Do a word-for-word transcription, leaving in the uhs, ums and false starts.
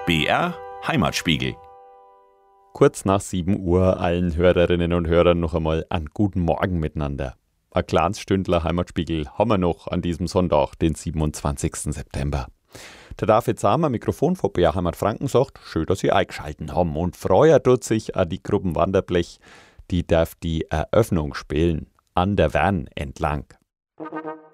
B R Heimatspiegel. Kurz nach sieben Uhr allen Hörerinnen und Hörern noch einmal einen guten Morgen miteinander. Ein kleines Stündler Heimatspiegel haben wir noch an diesem Sonntag, den siebenundzwanzigsten September. Der David Samer, Mikrofon von B R Heimat Franken, sagt, schön, dass Sie eingeschaltet haben. Und freut tut sich an die Gruppen Wanderblech, die darf die Eröffnung spielen, an der Wern entlang.